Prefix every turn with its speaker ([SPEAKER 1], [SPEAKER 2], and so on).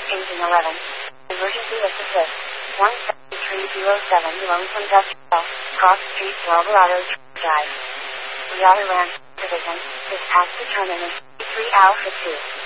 [SPEAKER 1] Engine 11. Emergency assist. 17307 Lonesome Dust Trail, Cross Street, Alvarado Drive. Riata Ranch Division, dispatch the terminus, 3 Alpha 2.